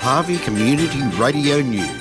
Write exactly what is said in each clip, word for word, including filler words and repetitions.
Harvey Community Radio News.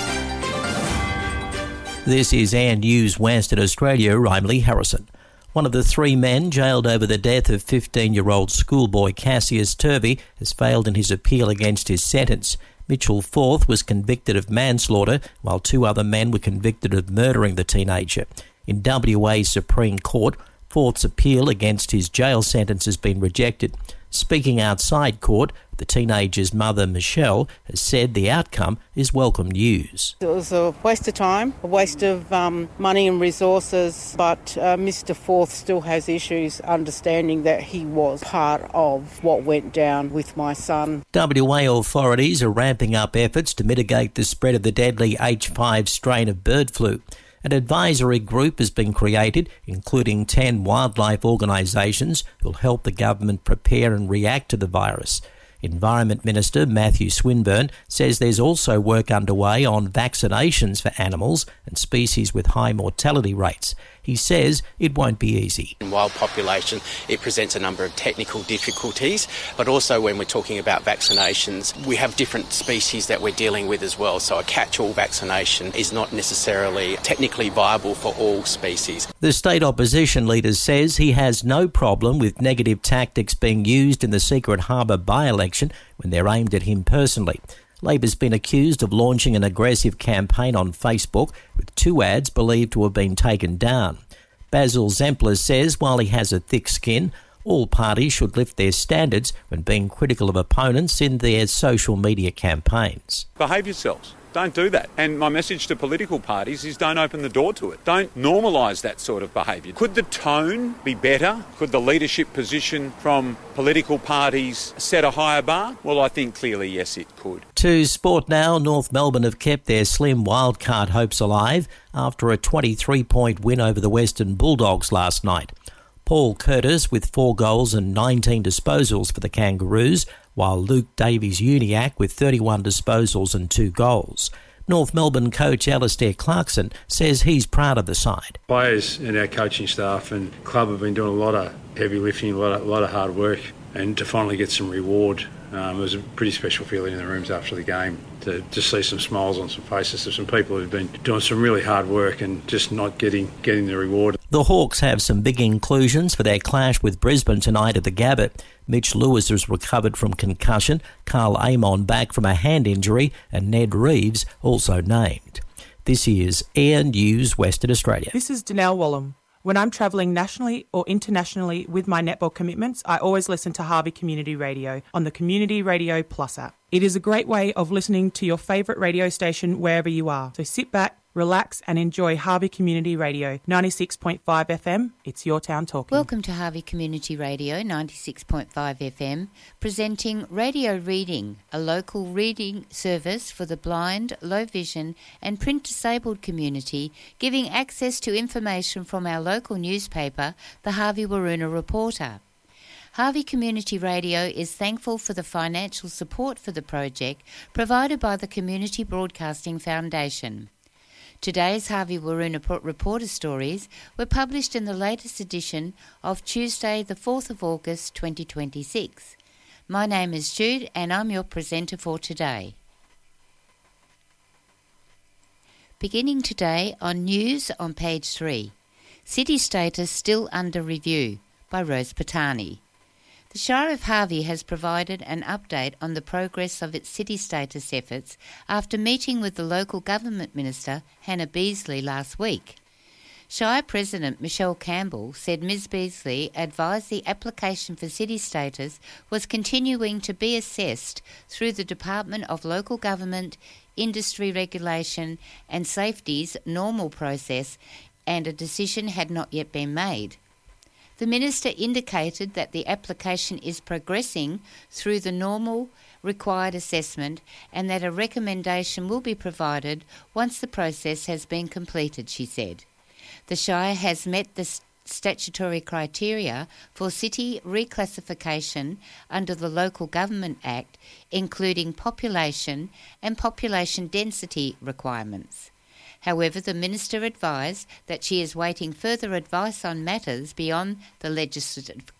This is Air News Western Australia. I'm Lee Harrison. One of the three men jailed over the death of fifteen-year-old schoolboy Cassius Turvey has failed in his appeal against his sentence. Mitchell Forth was convicted of manslaughter, while two other men were convicted of murdering the teenager. In W A Supreme Court, Forth's appeal against his jail sentence has been rejected. Speaking outside court, the teenager's mother, Michelle, has said the outcome is welcome news. It was a waste of time, a waste of um, money and resources, but uh, Mister Forth still has issues understanding that he was part of what went down with my son. W A authorities are ramping up efforts to mitigate the spread of the deadly H five strain of bird flu. An advisory group has been created, including ten wildlife organisations who will help the government prepare and react to the virus. Environment Minister Matthew Swinburne says there's also work underway on vaccinations for animals and species with high mortality rates. He says it won't be easy. In wild population, it presents a number of technical difficulties, but also when we're talking about vaccinations, we have different species that we're dealing with as well. So a catch-all vaccination is not necessarily technically viable for all species. The state opposition leader says he has no problem with negative tactics being used in the Secret Harbour by-election when they're aimed at him personally. Labor's been accused of launching an aggressive campaign on Facebook with two ads believed to have been taken down. Basil Zempler says while he has a thick skin, all parties should lift their standards when being critical of opponents in their social media campaigns. Behave yourselves. Don't do that. And my message to political parties is don't open the door to it. Don't normalise that sort of behaviour. Could the tone be better? Could the leadership position from political parties set a higher bar? Well, I think clearly, yes, it could. To sport now, North Melbourne have kept their slim wildcard hopes alive after a twenty-three point win over the Western Bulldogs last night. Paul Curtis with four goals and nineteen disposals for the Kangaroos, while Luke Davies-Uniacke with thirty-one disposals and two goals. North Melbourne coach Alistair Clarkson says he's proud of the side. Players and our coaching staff and club have been doing a lot of heavy lifting, a lot of, a lot of hard work, and to finally get some reward. Um, it was a pretty special feeling in the rooms after the game to just see some smiles on some faces of some people who've been doing some really hard work and just not getting getting the reward. The Hawks have some big inclusions for their clash with Brisbane tonight at the Gabba. Mitch Lewis has recovered from concussion, Carl Amon back from a hand injury, and Ned Reeves also named. This is Air News Western Australia. This is Danelle Wallam. When I'm travelling nationally or internationally with my netball commitments, I always listen to Harvey Community Radio on the Community Radio Plus app. It is a great way of listening to your favourite radio station wherever you are. So sit back, relax and enjoy Harvey Community Radio, ninety-six point five F M. It's your town talking. Welcome to Harvey Community Radio, ninety-six point five F M, presenting Radio Reading, a local reading service for the blind, low vision and print-disabled community, giving access to information from our local newspaper, the Harvey Waroona Reporter. Harvey Community Radio is thankful for the financial support for the project provided by the Community Broadcasting Foundation. Today's Harvey Waroona Reporter stories were published in the latest edition of Tuesday the fourth of August twenty twenty-six. My name is Jude and I'm your presenter for today. Beginning today on News on page three, City Status Still Under Review by Rose Patani. The Shire of Harvey has provided an update on the progress of its city status efforts after meeting with the local government minister, Hannah Beasley, last week. Shire President Michelle Campbell said Miz Beasley advised the application for city status was continuing to be assessed through the Department of Local Government, Industry Regulation and Safety's normal process, and a decision had not yet been made. The Minister indicated that the application is progressing through the normal required assessment and that a recommendation will be provided once the process has been completed, she said. The Shire has met the statutory criteria for city reclassification under the Local Government Act, including population and population density requirements. However, the Minister advised that she is waiting further advice on matters beyond the legislative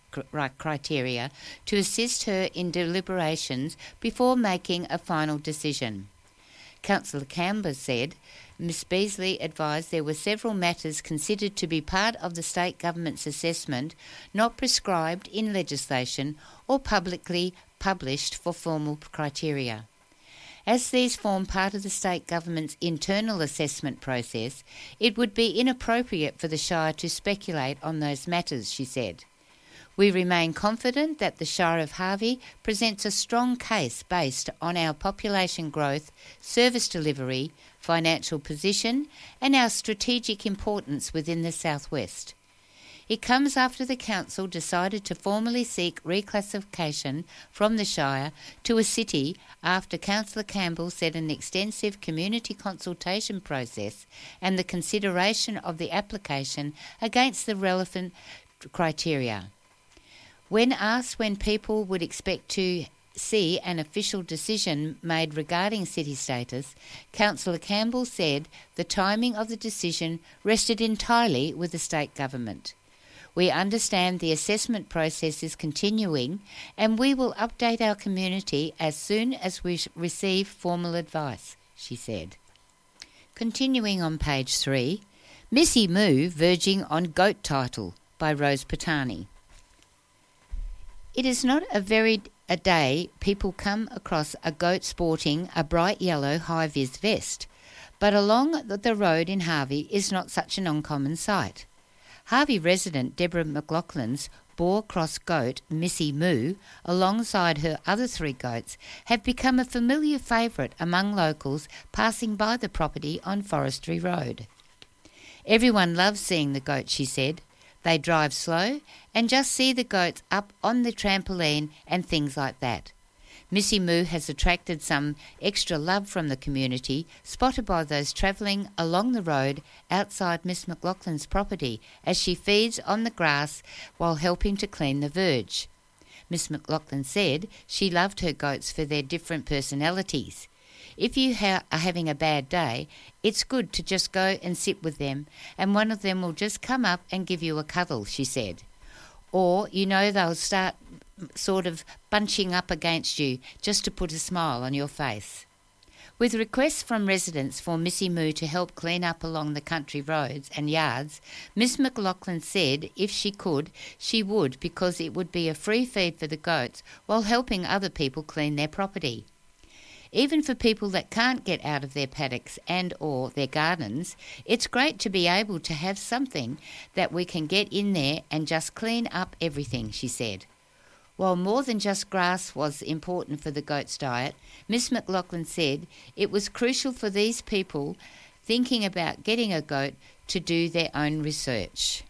criteria to assist her in deliberations before making a final decision. Councillor Campbell said Miss Beazley advised there were several matters considered to be part of the state government's assessment not prescribed in legislation or publicly published for formal criteria. As these form part of the state government's internal assessment process, it would be inappropriate for the Shire to speculate on those matters, she said. We remain confident that the Shire of Harvey presents a strong case based on our population growth, service delivery, financial position and our strategic importance within the southwest. It comes after the council decided to formally seek reclassification from the Shire to a city after Councillor Campbell said an extensive community consultation process and the consideration of the application against the relevant criteria. When asked when people would expect to see an official decision made regarding city status, Councillor Campbell said the timing of the decision rested entirely with the state government. We understand the assessment process is continuing and we will update our community as soon as we receive formal advice, she said. Continuing on page three, Missy Moo verging on goat title by Rose Patani. It is not a very a day people come across a goat sporting a bright yellow high-vis vest, but along the road in Harvey is not such an uncommon sight. Harvey resident Deborah McLaughlin's boar cross goat, Missy Moo, alongside her other three goats, have become a familiar favourite among locals passing by the property on Forestry Road. Everyone loves seeing the goat, she said. They drive slow and just see the goats up on the trampoline and things like that. Missy Moo has attracted some extra love from the community, spotted by those travelling along the road outside Miss McLaughlin's property as she feeds on the grass while helping to clean the verge. Miss McLaughlin said she loved her goats for their different personalities. If you ha- are having a bad day, it's good to just go and sit with them, and one of them will just come up and give you a cuddle, she said. Or, you know, they'll start sort of bunching up against you just to put a smile on your face. With requests from residents for Missy Moo to help clean up along the country roads and yards, Miss McLaughlin said if she could, she would, because it would be a free feed for the goats while helping other people clean their property. Even for people that can't get out of their paddocks and or their gardens, it's great to be able to have something that we can get in there and just clean up everything, she said. While more than just grass was important for the goat's diet, Miss McLaughlin said it was crucial for these people thinking about getting a goat to do their own research.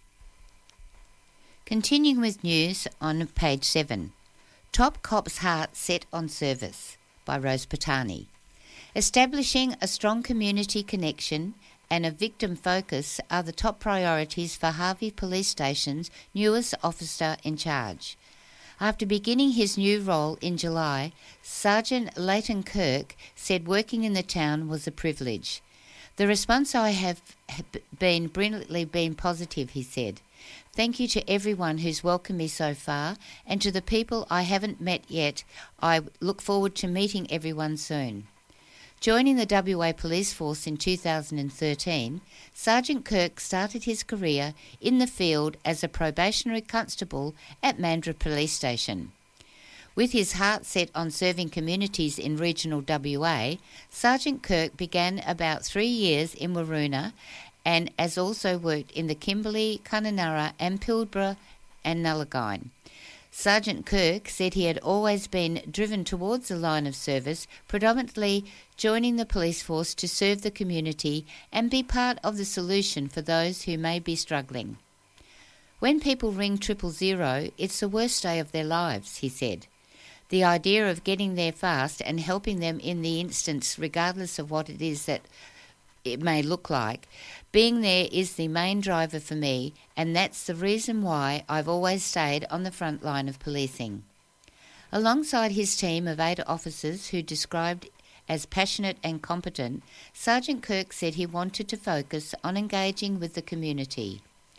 Continuing with news on page seven. Top Cop's Heart Set on Service by Rose Patani. Establishing a strong community connection and a victim focus are the top priorities for Harvey Police Station's newest officer in charge. After beginning his new role in July, Sergeant Leighton Kirk said working in the town was a privilege. The response I have been brilliantly been positive, he said. Thank you to everyone who's welcomed me so far, and to the people I haven't met yet. I look forward to meeting everyone soon. Joining the W A Police Force in two thousand thirteen, Sergeant Kirk started his career in the field as a probationary constable at Mandurah Police Station. With his heart set on serving communities in regional W A, Sergeant Kirk began about three years in Waroona and has also worked in the Kimberley, Kununurra and Pilbara and Nullagine. Sergeant Kirk said he had always been driven towards the line of service, predominantly joining the police force to serve the community and be part of the solution for those who may be struggling. When people ring triple zero, it's the worst day of their lives, he said. The idea of getting there fast and helping them in the instance, regardless of what it is that it may look like, being there is the main driver for me, and that's the reason why I've always stayed on the front line of policing. Alongside his team of eight officers who described as passionate and competent, Sergeant Kirk said he wanted to focus on engaging with the community.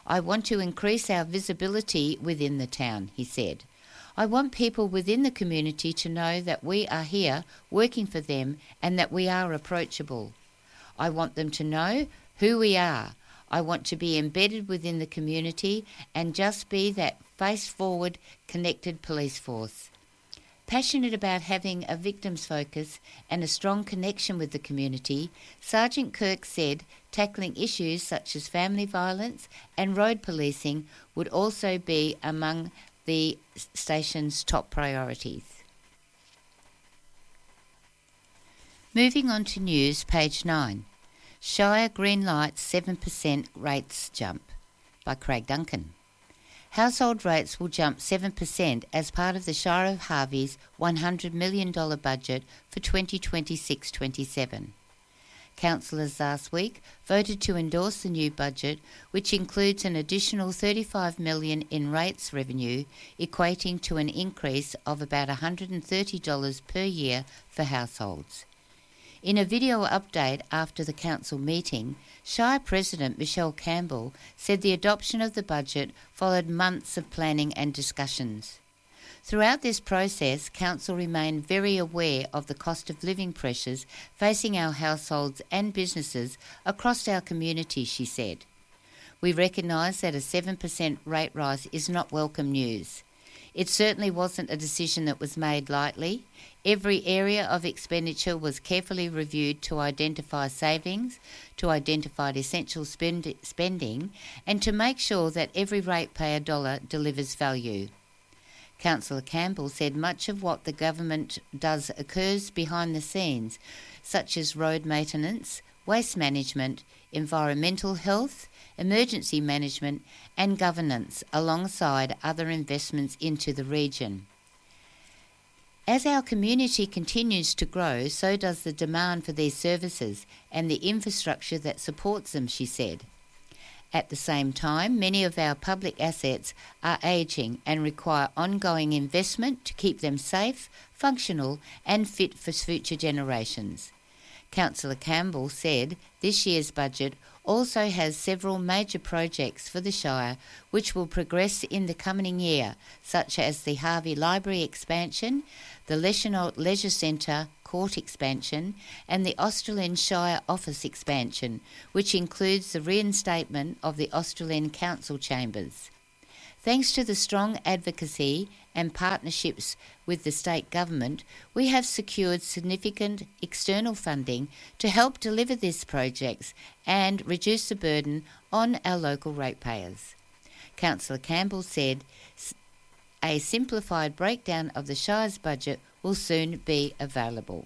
I want to increase our visibility within the town, he said. I want people within the community to know that we are here working for them and that we are approachable. I want them to know who we are. I want to be embedded within the community and just be that face-forward, connected police force. Passionate about having a victims focus and a strong connection with the community, Sergeant Kirk said tackling issues such as family violence and road policing would also be among the station's top priorities. Moving on to news, page nine. Shire greenlights seven percent rates jump, by Craig Duncan. Household rates will jump seven percent as part of the Shire of Harvey's one hundred million dollars budget for twenty twenty-six twenty-seven. Councillors last week voted to endorse the new budget, which includes an additional thirty-five million dollars in rates revenue, equating to an increase of about one hundred thirty dollars per year for households. In a video update after the council meeting, Shire President Michelle Campbell said the adoption of the budget followed months of planning and discussions. Throughout this process, Council remained very aware of the cost of living pressures facing our households and businesses across our community, she said. We recognise that a seven percent rate rise is not welcome news. It certainly wasn't a decision that was made lightly. Every area of expenditure was carefully reviewed to identify savings, to identify essential spend- spending, and to make sure that every ratepayer dollar delivers value. Councillor Campbell said much of what the government does occurs behind the scenes, such as road maintenance, waste management, environmental health, emergency management and governance, alongside other investments into the region. As our community continues to grow, so does the demand for these services and the infrastructure that supports them, she said. At the same time, many of our public assets are ageing and require ongoing investment to keep them safe, functional and fit for future generations. Councillor Campbell said this year's budget also has several major projects for the Shire which will progress in the coming year, such as the Harvey Library expansion, the Leschenault Leisure Centre court expansion and the Australind Shire office expansion, which includes the reinstatement of the Australind Council Chambers. Thanks to the strong advocacy and partnerships with the state government, we have secured significant external funding to help deliver these projects and reduce the burden on our local ratepayers. Councillor Campbell said a simplified breakdown of the Shire's budget will soon be available.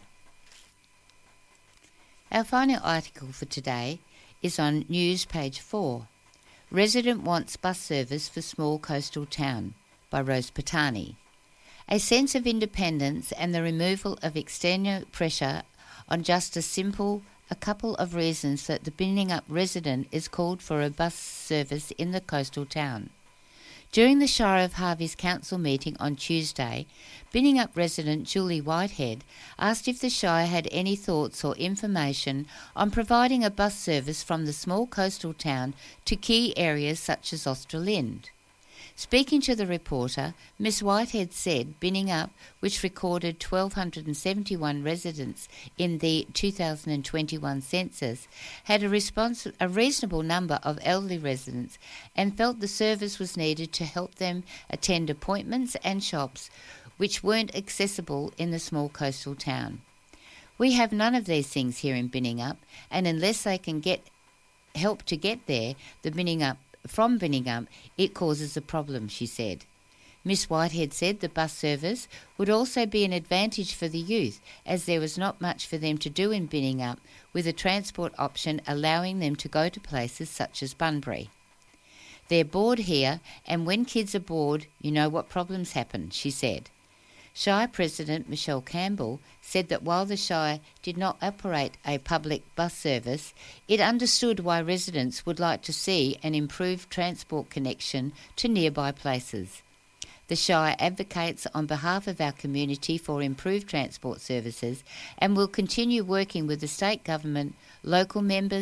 Our final article for today is on news page four. Resident wants bus service for small coastal town, by Rose Patani. A sense of independence and the removal of external pressure on just a simple a couple of reasons that the Binningup resident is called for a bus service in the coastal town. During the Shire of Harvey's council meeting on Tuesday, Binningup resident Julie Whitehead asked if the Shire had any thoughts or information on providing a bus service from the small coastal town to key areas such as Australind. Speaking to the reporter, Miss Whitehead said Binningup, which recorded one thousand two hundred seventy-one residents in the two thousand twenty-one census, had a, respons- a reasonable number of elderly residents and felt the service was needed to help them attend appointments and shops which weren't accessible in the small coastal town. We have none of these things here in Binningup, and unless they can get help to get there, the Binningup from Binningup, it causes a problem, she said. Miss Whitehead said the bus service would also be an advantage for the youth, as there was not much for them to do in Binningup, with a transport option allowing them to go to places such as Bunbury. They're bored here, and when kids are bored, you know what problems happen, she said. Shire President Michelle Campbell said that while the Shire did not operate a public bus service, it understood why residents would like to see an improved transport connection to nearby places. The Shire advocates on behalf of our community for improved transport services and will continue working with the state government, local members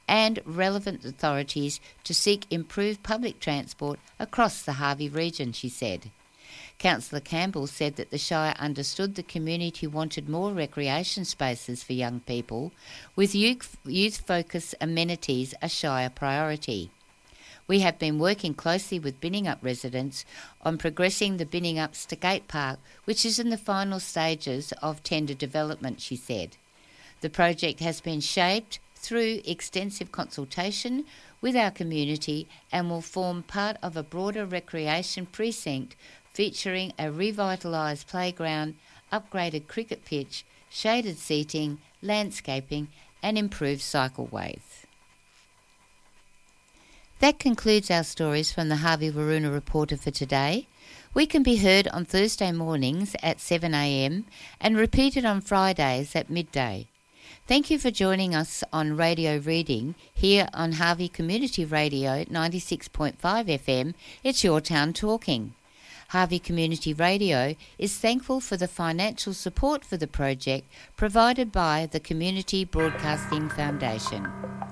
and relevant authorities to seek improved public transport across the Harvey region, she said. Councillor Campbell said that the Shire understood the community wanted more recreation spaces for young people, with youth, youth-focused amenities a Shire priority. We have been working closely with Binningup residents on progressing the Binningup Skate Park, which is in the final stages of tender development, she said. The project has been shaped through extensive consultation with our community and will form part of a broader recreation precinct featuring a revitalised playground, upgraded cricket pitch, shaded seating, landscaping and improved cycleways. That concludes our stories from the Harvey Waroona Reporter for today. We can be heard on Thursday mornings at seven a m and repeated on Fridays at midday. Thank you for joining us on Radio Reading here on Harvey Community Radio ninety-six point five F M. It's Your Town Talking. Harvey Community Radio is thankful for the financial support for the project provided by the Community Broadcasting Foundation.